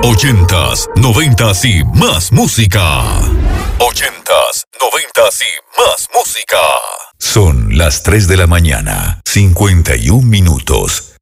80s, 90s y más música. 80s, 90s y más música. Son las 3 de la mañana, 51 minutos.